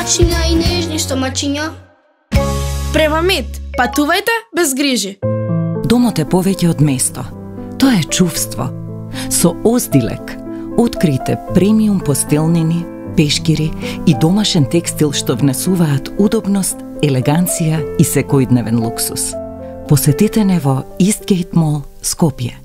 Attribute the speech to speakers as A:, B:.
A: домачиња и нежни стомачиња.
B: Према Мед, патувајте без грижи.
C: Домот е повеќе од место. Тоа е чувство. Со Оздилек открите премиум постелнини, пешкири и домашен текстил што внесуваат удобност, елеганција и секојдневен луксус. Посетете не во Истгейт Мол, Скопје.